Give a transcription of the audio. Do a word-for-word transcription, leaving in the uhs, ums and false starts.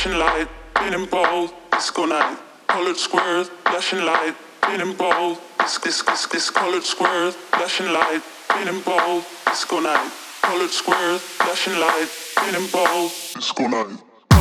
flashing light, spinning balls, disco night. Colored squares, flashing light, spinning balls, this this this this colored squares, flashing light, spinning balls, disco night. Colored squares, flashing light, spinning balls, disco night.